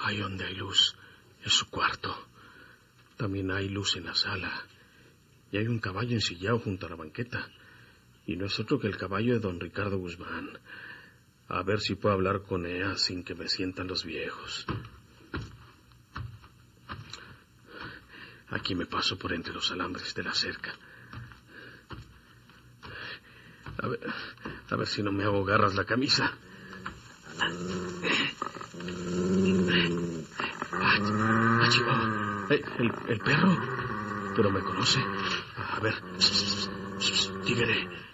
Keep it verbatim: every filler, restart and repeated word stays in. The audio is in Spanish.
Ahí donde hay luz es su cuarto. También hay luz en la sala. Y hay un caballo ensillado junto a la banqueta. Y no es otro que el caballo de don Ricardo Guzmán. A ver si puedo hablar con ella sin que me sientan los viejos. Aquí me paso por entre los alambres de la cerca. A ver, a ver si no me hago garras la camisa. Ah, Chihuahua. El, el, el perro. Pero me conoce. A ver. Tigre.